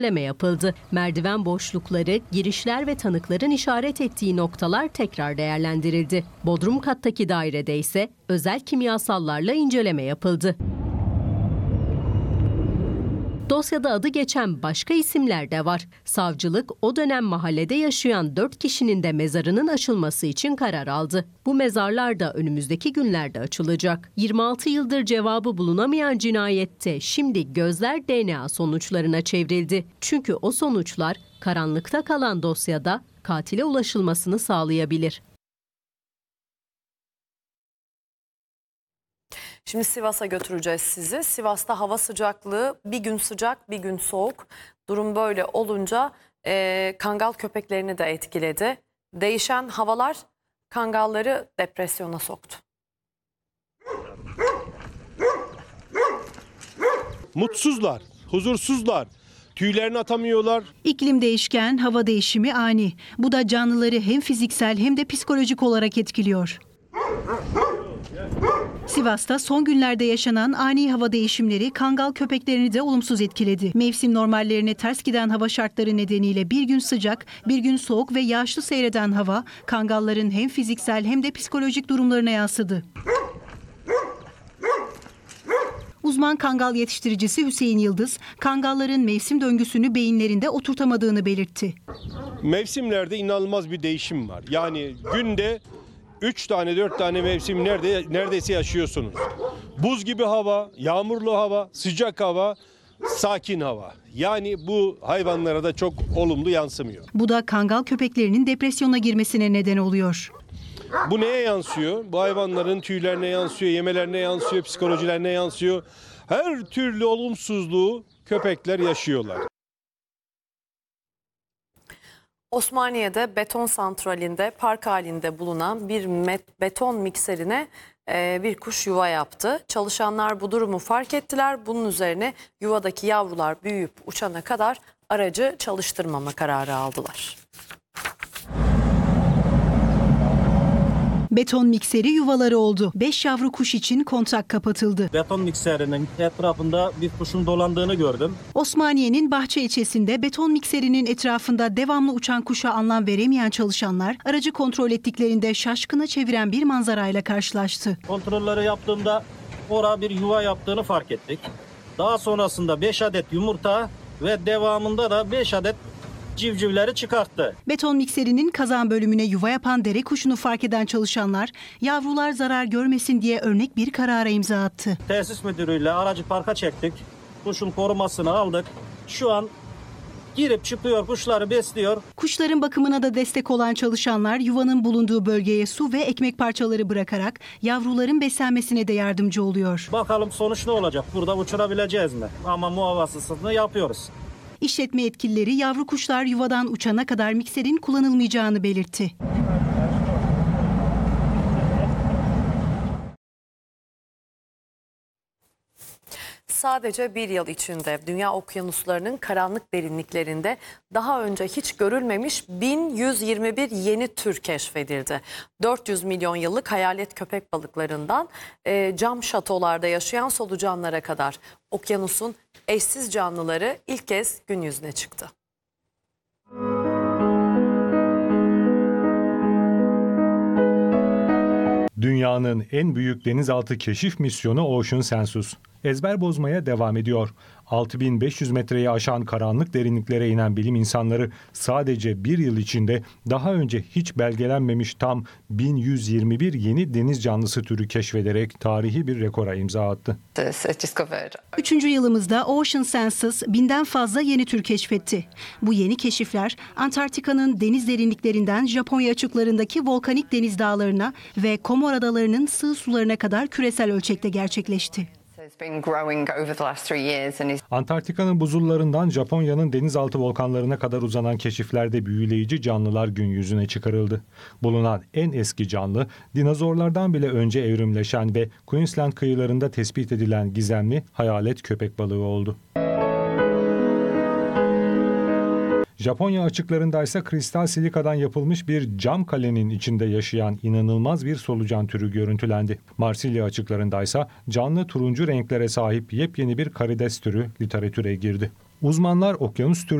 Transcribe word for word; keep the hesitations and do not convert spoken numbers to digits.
inceleme yapıldı. Merdiven boşlukları, girişler ve tanıkların işaret ettiği noktalar tekrar değerlendirildi. Bodrum kattaki dairede ise özel kimyasallarla inceleme yapıldı. Dosyada adı geçen başka isimler de var. Savcılık o dönem mahallede yaşayan dört kişinin de mezarının açılması için karar aldı. Bu mezarlar da önümüzdeki günlerde açılacak. yirmi altı yıldır cevabı bulunamayan cinayette şimdi gözler D N A sonuçlarına çevrildi. Çünkü o sonuçlar karanlıkta kalan dosyada katile ulaşılmasını sağlayabilir. Şimdi Sivas'a götüreceğiz sizi. Sivas'ta hava sıcaklığı bir gün sıcak bir gün soğuk. Durum böyle olunca e, kangal köpeklerini de etkiledi. Değişen havalar kangalları depresyona soktu. Mutsuzlar, huzursuzlar. Tüylerini atamıyorlar. İklim değişken, hava değişimi ani. Bu da canlıları hem fiziksel hem de psikolojik olarak etkiliyor. Sivas'ta son günlerde yaşanan ani hava değişimleri kangal köpeklerini de olumsuz etkiledi. Mevsim normallerine ters giden hava şartları nedeniyle bir gün sıcak, bir gün soğuk ve yağışlı seyreden hava kangalların hem fiziksel hem de psikolojik durumlarına yansıdı. Uzman kangal yetiştiricisi Hüseyin Yıldız, kangalların mevsim döngüsünü beyinlerinde oturtamadığını belirtti. Mevsimlerde inanılmaz bir değişim var. Yani günde üç tane dört tane mevsim nerede, neredeyse yaşıyorsunuz. Buz gibi hava, yağmurlu hava, sıcak hava, sakin hava. Yani bu hayvanlara da çok olumlu yansımıyor. Bu da kangal köpeklerinin depresyona girmesine neden oluyor. Bu neye yansıyor? Bu hayvanların tüylerine yansıyor, yemelerine yansıyor, psikolojilerine yansıyor. Her türlü olumsuzluğu köpekler yaşıyorlar. Osmaniye'de beton santralinde park halinde bulunan bir beton mikserine e, bir kuş yuva yaptı. Çalışanlar bu durumu fark ettiler. Bunun üzerine yuvadaki yavrular büyüyüp uçana kadar aracı çalıştırmama kararı aldılar. Beton mikseri yuvaları oldu. Beş yavru kuş için kontak kapatıldı. Beton mikserinin etrafında bir kuşun dolandığını gördüm. Osmaniye'nin Bahçe ilçesinde beton mikserinin etrafında devamlı uçan kuşa anlam veremeyen çalışanlar aracı kontrol ettiklerinde şaşkına çeviren bir manzarayla karşılaştı. Kontrolleri yaptığımda orada bir yuva yaptığını fark ettik. Daha sonrasında beş adet yumurta ve devamında da beş adet civcivleri çıkarttı. Beton mikserinin kazan bölümüne yuva yapan dere kuşunu fark eden çalışanlar yavrular zarar görmesin diye örnek bir karara imza attı. Tesis müdürüyle aracı parka çektik. Kuşun korumasını aldık. Şu an girip çıkıyor, kuşları besliyor. Kuşların bakımına da destek olan çalışanlar yuvanın bulunduğu bölgeye su ve ekmek parçaları bırakarak yavruların beslenmesine de yardımcı oluyor. Bakalım sonuç ne olacak? Burada uçurabileceğiz mi? Ama muhavasısını yapıyoruz. İşletme yetkilileri yavru kuşlar yuvadan uçana kadar mikserin kullanılmayacağını belirtti. Sadece bir yıl içinde dünya okyanuslarının karanlık derinliklerinde daha önce hiç görülmemiş bin yüz yirmi bir yeni tür keşfedildi. dört yüz milyon yıllık hayalet köpek balıklarından e, cam şatolarda yaşayan solucanlara kadar okyanusun eşsiz canlıları ilk kez gün yüzüne çıktı. Dünyanın en büyük denizaltı keşif misyonu Ocean Census ezber bozmaya devam ediyor. altı bin beş yüz metreyi aşan karanlık derinliklere inen bilim insanları sadece bir yıl içinde daha önce hiç belgelenmemiş tam bin yüz yirmi bir yeni deniz canlısı türü keşfederek tarihi bir rekora imza attı. Üçüncü yılımızda Ocean Census binden fazla yeni tür keşfetti. Bu yeni keşifler Antarktika'nın deniz derinliklerinden Japonya açıklarındaki volkanik deniz dağlarına ve Komor adalarının sığ sularına kadar küresel ölçekte gerçekleşti. Antarktika'nın buzullarından Japonya'nın denizaltı volkanlarına kadar uzanan keşiflerde büyüleyici canlılar gün yüzüne çıkarıldı. Bulunan en eski canlı, dinozorlardan bile önce evrimleşen ve Queensland kıyılarında tespit edilen gizemli hayalet köpek balığı oldu. Japonya açıklarında ise kristal silikadan yapılmış bir cam kalenin içinde yaşayan inanılmaz bir solucan türü görüntülendi. Marsilya açıklarında ise canlı turuncu renklere sahip yepyeni bir karides türü literatüre girdi. Uzmanlar okyanus türü